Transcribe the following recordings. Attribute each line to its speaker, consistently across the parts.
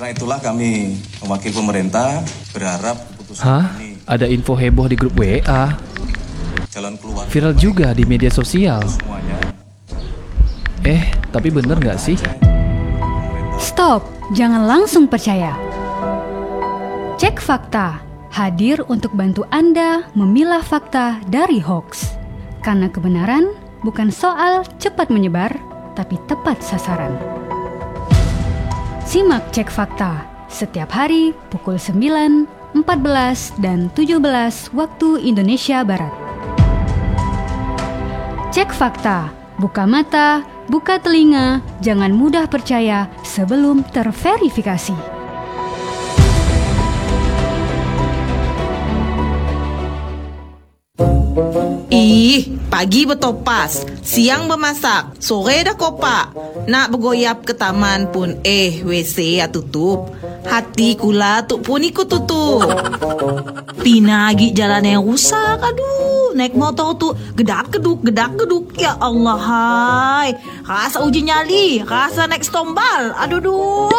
Speaker 1: Karena itulah kami mewakili pemerintah berharap keputusan ini
Speaker 2: Ada info heboh di grup WA.
Speaker 1: jalan keluar
Speaker 2: Viral juga di media sosial.
Speaker 1: semuanya.
Speaker 2: Tapi bener nggak sih?
Speaker 3: Stop, jangan langsung percaya. Cek fakta, hadir untuk bantu Anda memilah fakta dari hoaks. Karena kebenaran bukan soal cepat menyebar, tapi tepat sasaran. Simak Cek Fakta setiap hari pukul 9, 14, dan 17 waktu Indonesia Barat. Cek Fakta, buka mata, buka telinga, jangan mudah percaya sebelum terverifikasi.
Speaker 4: Ih, pagi betopas, siang bemasak, sore dah kopak. Nak bergoyap ke taman pun WC tutup. Hati kula tu pun ikut tutup. Pinagi jalan yang rusak, aduh. Naik motor tu gedak-geduk. Ya Allah, hai. Rasa uji nyali, rasa naik stombal. Aduh.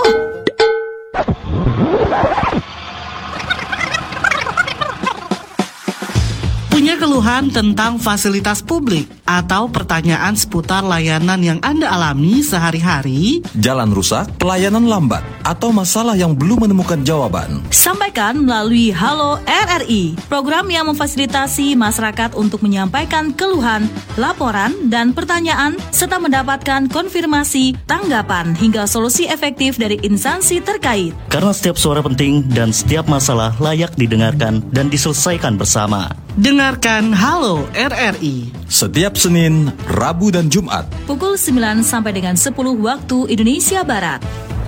Speaker 4: Punya keluhan tentang fasilitas publik atau pertanyaan seputar layanan yang Anda alami sehari-hari?
Speaker 5: Jalan rusak, pelayanan lambat, atau masalah yang belum menemukan jawaban?
Speaker 4: Sampaikan melalui Halo RRI, program yang memfasilitasi masyarakat untuk menyampaikan keluhan, laporan, dan pertanyaan, serta mendapatkan konfirmasi, tanggapan, hingga solusi efektif dari instansi terkait.
Speaker 6: Karena setiap suara penting dan setiap masalah layak didengarkan dan diselesaikan bersama.
Speaker 4: Dengarkan Halo RRI
Speaker 5: Setiap Senin, Rabu, dan Jumat
Speaker 4: pukul 9 sampai dengan 10 waktu Indonesia Barat.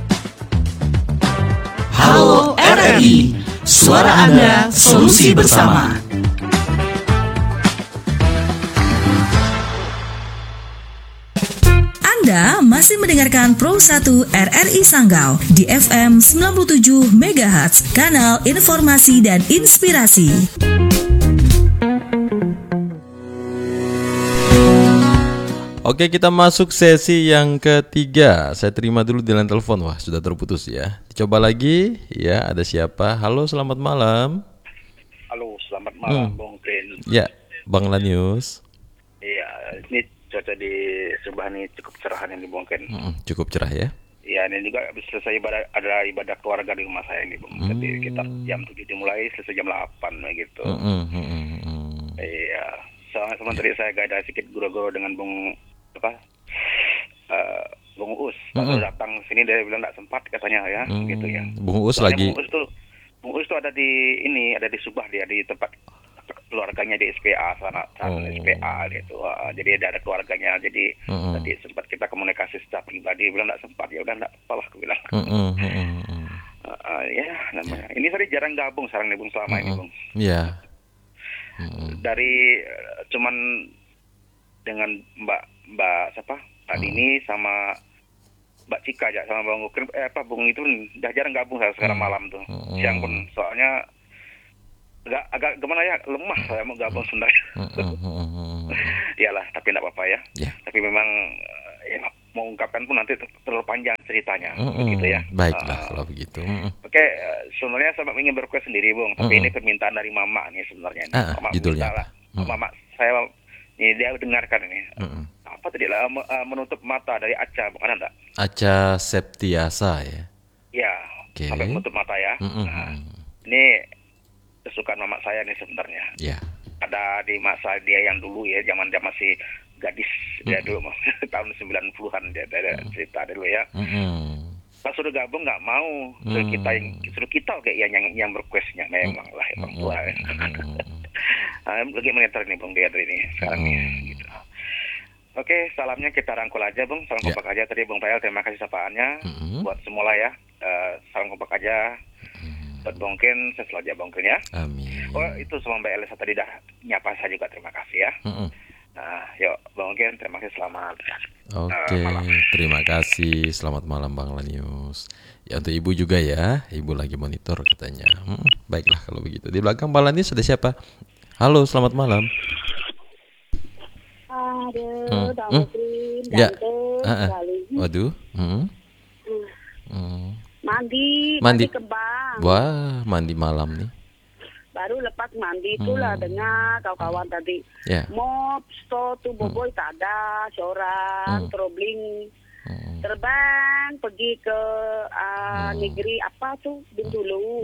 Speaker 5: Halo RRI,
Speaker 4: suara Anda, solusi bersama. Anda masih mendengarkan Pro 1 RRI Sanggau di FM 97 MHz, kanal informasi dan inspirasi.
Speaker 7: Oke, kita masuk sesi yang ketiga. Saya terima dulu di line telepon. Wah, sudah terputus ya. Coba lagi. Ya, ada siapa? Halo, selamat malam.
Speaker 8: Halo, selamat malam, Bang Green.
Speaker 7: Ya, Bang Lanius.
Speaker 8: Iya, ini cuaca di Subah ini cukup cerah nih, Bang Green.
Speaker 7: Cukup cerah ya.
Speaker 8: Iya, ini juga habis selesai ada ibadah keluarga di rumah saya nih, Bang. Jadi kita jam 7 dimulai, selesai jam 8 gitu. Iya, soalnya sementara saya gak ada sedikit guru-guru dengan Bung Bung Uus. Kalau datang sini dia bilang nggak sempat katanya ya, gitu ya.
Speaker 7: Bung Uus
Speaker 8: soalnya
Speaker 7: lagi.
Speaker 8: Bung Uus tuh ada di Subah, dia di tempat keluarganya di SPA sana SPA gitu. Jadi ada keluarganya. Jadi tadi sempat kita komunikasi secara pribadi, bilang nggak sempat, ya udah nggak apa-apa, aku bilang. Ya namanya. Ini saya jarang gabung sekarang nih, Bung, selama ini, Bung.
Speaker 7: Iya.
Speaker 8: Dari cuman dengan Mbak siapa? Mbak Dini sama Mbak Cika aja, sama Bang Ukrim, Bung itu udah jarang gabung saya sekarang malam tuh. Siang pun soalnya agak gimana ya, lemah saya mau gabung sebenarnya. Iyalah, tapi enggak apa-apa ya. Tapi memang ya, mau ungkapkan pun nanti terlalu panjang ceritanya, gitu ya.
Speaker 7: Baiklah kalau begitu.
Speaker 8: Oke, sebenarnya saya ingin berrequest sendiri, Bung, tapi ini permintaan dari Mama nih sebenarnya. Mama
Speaker 7: judulnya
Speaker 8: minta lah. Mama saya ini dia dengarkan ini. Apa tadi lah, menutup mata dari Aca, bukan enggak?
Speaker 7: Aca Septiasa ya.
Speaker 8: Ya, sampai menutup mata ya. Nah, ini kesukaan Mama saya nih sebenarnya.
Speaker 7: Ya.
Speaker 8: Ada di masa dia yang dulu ya, zaman dia masih gadis, dia dulu tahun 90-an dia ada cerita dulu ya. Pas sudah gabung nggak mau, suruh kita kayak yang requestnya memang lah orang tua. Lagi monitor nih Bung Beatrice ini sekarang gitu. Oke, salamnya kita rangkul aja, Bung. Salam kompak aja tadi, Bung Pael. Terima kasih sapaannya buat semula ya. Salam kompak aja. Buat Bung Ken, saya selalu aja Bung Ken ya.
Speaker 7: Amin.
Speaker 8: Oh, itu sama Mbak Elisa tadi dah nyapa saya juga, terima kasih ya. Nah, yuk Bung Ken, terima kasih, selamat.
Speaker 7: Oke, terima kasih. Selamat malam Bang Lanius. Ya untuk Ibu juga ya. Ibu lagi monitor katanya. Baiklah kalau begitu. Di belakang Bang Lanius ada siapa? Halo, selamat malam.
Speaker 9: Ya.
Speaker 7: Waduh. Mandi.
Speaker 4: kembang.
Speaker 7: Wah, mandi malam nih.
Speaker 4: Baru lepas mandi itulah dengar kawan-kawan tadi.
Speaker 7: Ya.
Speaker 4: Mop, sto tu boboi tak ada, seorang trobling terbang pergi ke negeri apa tuh Bintulu.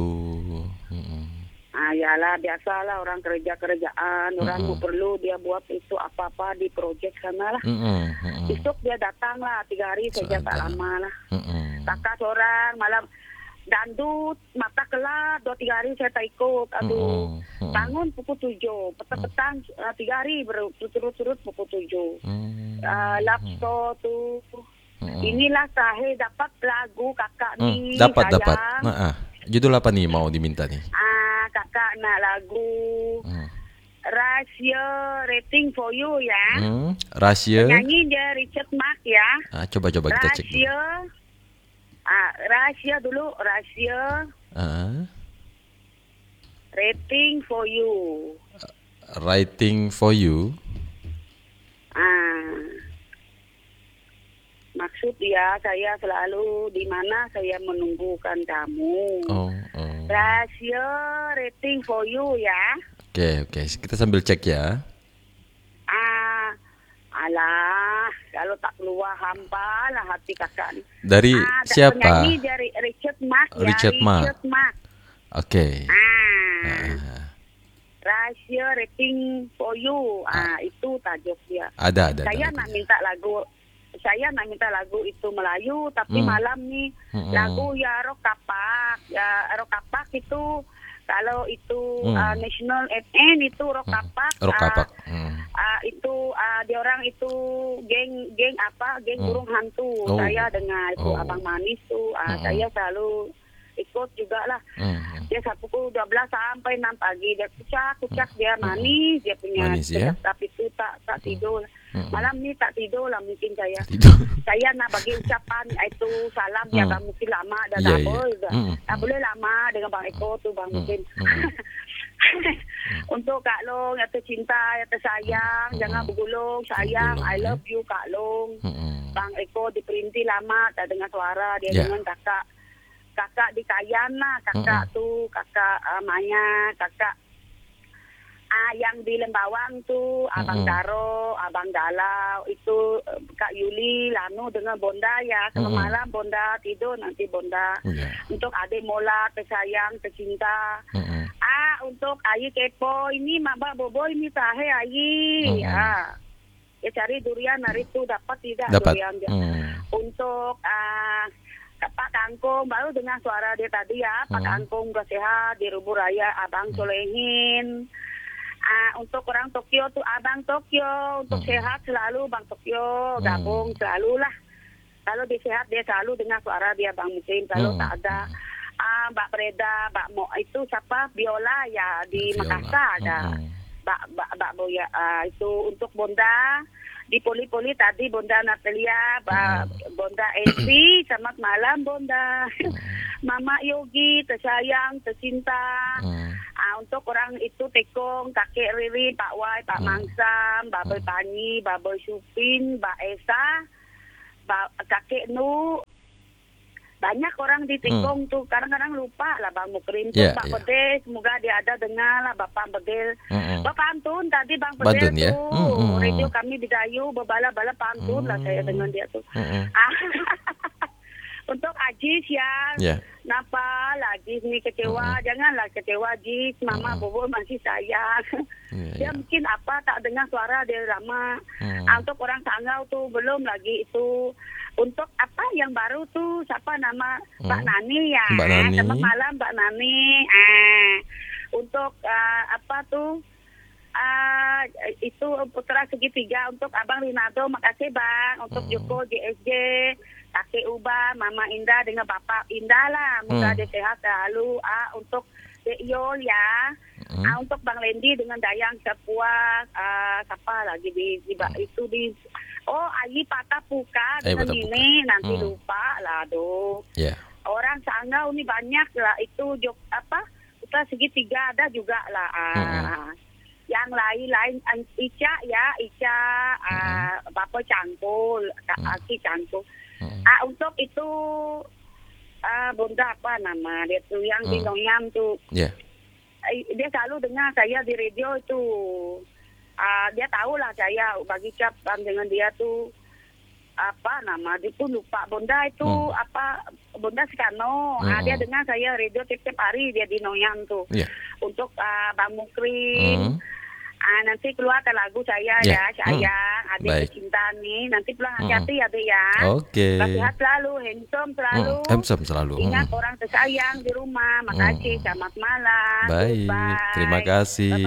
Speaker 4: Yalah biasalah orang kerjaan, orang mau perlu dia buat itu apa-apa di projek sana lah. Besok dia datang lah 3 hari saja tak lama lah. Kakak seorang malam dandut, mata kelap 2-3 hari saya tak ikut. Aduh, bangun pukul 7, petang-petang 3 hari berturut-turut pukul 7. Laptop tu. Inilah saya dapat lagu kakak ni.
Speaker 7: Dapat. Judul apa nih mau diminta nih?
Speaker 4: Kakak nak lagu Rahasia Rating for You ya.
Speaker 7: Rahasia.
Speaker 4: Nyanyi dia Richard Mark ya.
Speaker 7: Coba kita cek dulu.
Speaker 4: Rahasia dulu, rahasia. Rating for You.
Speaker 7: Writing for You.
Speaker 4: Maksud dia saya selalu di mana saya menunggukan kamu. Rahasia Rating for You ya. Oke,
Speaker 7: kita sambil cek ya.
Speaker 4: Alah, kalau tak keluar hampa lah hati kakak ni.
Speaker 7: Dari siapa?
Speaker 4: Penyanyi dari Richard Mark ya.
Speaker 7: Richard Mark. Oke.
Speaker 4: Rahasia Rating for You. Itu tajuk dia.
Speaker 7: Ada.
Speaker 4: Saya nak minta lagu itu Melayu, tapi malam ni lagu ya rock kapak. Ya rock kapak itu kalau itu National FN itu rock kapak. Itu dia orang itu geng burung hantu. Saya dengar itu Abang Manis tu. Saya selalu ikut juga lah. Dia pukul 12 sampai 6 pagi dia kucak dia manis, dia punya
Speaker 7: manis, ya?
Speaker 4: Tapi itu tak tidur. Malam ni tak tidur lah mungkin saya. Saya nak bagi ucapan itu salam ya Bang mungkin lama dah tak boleh lama dengan Bang Eko tu Bang mungkin. Untuk Kak Long yang tercinta, yang tersayang, jangan bergulung, sayang, I love you Kak Long. Bang Eko diperinti lama tak dengar suara dia dengan kakak di Kayan lah, kakak tu, kakak Maya, kakak yang di Lembawang tu, Abang Daro, Abang Dalau, itu Kak Yuli, Lanu dengan Bonda ya. Kalau malam Bonda tidur, nanti Bonda. Untuk adik Mola, tersayang, tercinta. Untuk Ayi Kepo, ini Mabak Bobo, ini Tahe Ayi. Ya cari durian hari tu dapat tidak durian dia. Untuk Pak Kangkung, baru dengar suara dia tadi ya. Pak Kangkung udah sehat di Rubu Raya, Abang Solehin. Untuk orang Tokyo tuh Abang Tokyo, untuk sehat selalu Bang Tokyo, gabung selalu lah. Kalau dia sehat dia selalu dengar suara dia Bang Musim. Kalau tak ada Mbak Preda, Mbak Mo itu siapa? Biola ya di Makassar ada. Mbak Boya itu untuk Bonda di Poli-Poli tadi Bonda Natalia, Bonda Esi, selamat malam Bonda. Mama Yogi, tersayang, tercinta. Untuk orang itu Tekong, Kakek Riri, Pak Wai, Pak Mangsam, Mbak Boy Pani, Mbak Boy Supin, Mbak Esa, Kakek Nu. Banyak orang di Tekong tuh, kadang-kadang lupa lah Bang Mukrim tuh, Pak Bedel, semoga dia ada dengar lah Bapak Bedel. Bapak Antun tadi Bang Bedel tuh, radio kami di Dayu, bebala-bala pantun lah saya dengan dia tuh. Untuk Ajis ya, napa lagi nih kecewa, janganlah kecewa Ajis, Mama Bobo masih sayang. Dia mungkin apa tak dengar suara dia lama. Untuk orang Sanggau tuh belum lagi itu. Untuk apa yang baru tuh siapa nama Mbak Nani ya?
Speaker 7: Mbak Nani.
Speaker 4: Selamat malam Mbak Nani. Untuk apa tuh? Itu Putra Segitiga untuk Abang Rinaldo, makasih Bang. Untuk Joko JSJ, Kakek Uba, Mama Indah dengan Bapak Indah lah. Mudah dia sehat selalu. Untuk Dek Yol ya. Untuk Bang Lendi dengan Dayang Sepuas. Siapa lagi di itu di Ayi Patah Puka dengan ini nanti lupa lah aduh. Orang Sanggau ini banyak lah itu Putra Segitiga ada juga lah. Yang lain-lain Ica ya, Bapak Cangkul, Kak Aki Cangkul. Untuk itu
Speaker 9: Bunda apa nama dia tuh yang di Nongyam tuh.
Speaker 7: Ya.
Speaker 9: Dia selalu dengar saya di radio itu. Dia tahu lah saya bagi cap dengan dia tuh apa nama dia tuh lupa Bunda itu apa Bunda Sekano. Dia dengar saya radio tiap hari dia di Nongyam tuh. Untuk Bang Mukrim. Nanti keluarkan lagu saya ya, sayang, adik cinta nih. Nanti pulang hati-hati ya, Dek ya.
Speaker 7: Oke.
Speaker 9: Sehat selalu, handsome selalu. Ingat orang tersayang di rumah. Makasih, selamat malam.
Speaker 7: Baik,
Speaker 9: Bye.
Speaker 7: terima kasih.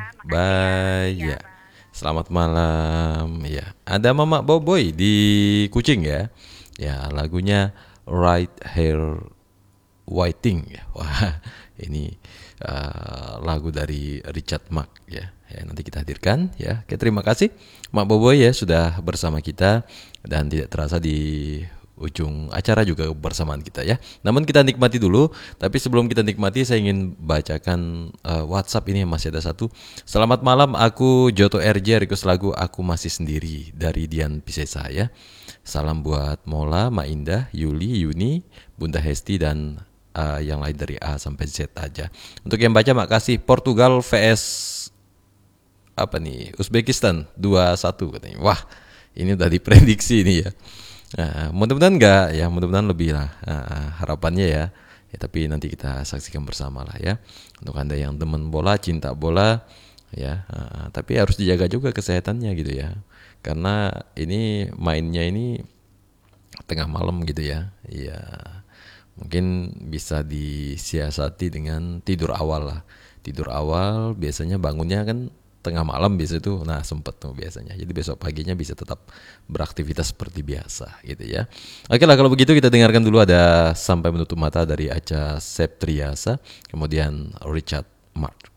Speaker 7: Bye ya. Selamat malam. Ya, ada Mama Boboy di Kucing ya. Ya, lagunya Right Hair Whiting ya. Wah, ini lagu dari Richard Mark ya. Nanti kita hadirkan ya. Oke, terima kasih Mak Boboy ya sudah bersama kita dan tidak terasa di ujung acara juga bersamaan kita ya. Namun kita nikmati dulu, tapi sebelum kita nikmati saya ingin bacakan WhatsApp ini masih ada satu. Selamat malam, aku Joto RJ, request lagu Aku Masih Sendiri dari Dian Piscesa ya. Salam buat Mola, Mak Indah, Yuli, Yuni, Bunda Hesti dan yang lain dari A sampai Z aja. Untuk yang baca makasih. Portugal vs apa nih? Uzbekistan 2-1 katanya. Wah, ini udah diprediksi ini ya. Mudah-mudahan enggak ya, mudah-mudahan lebih lah harapannya ya. Tapi nanti kita saksikan bersama lah ya. Untuk Anda yang teman bola, cinta bola ya, tapi harus dijaga juga kesehatannya gitu ya. Karena ini mainnya ini tengah malam gitu ya. Iya. Mungkin bisa disiasati dengan tidur awal lah. Tidur awal biasanya bangunnya kan tengah malam biasa itu, nah sempet tuh biasanya. Jadi besok paginya bisa tetap beraktivitas seperti biasa gitu ya. Oke lah kalau begitu kita dengarkan dulu ada Sampai Menutup Mata dari Acha Septriasa, kemudian Richard Mark.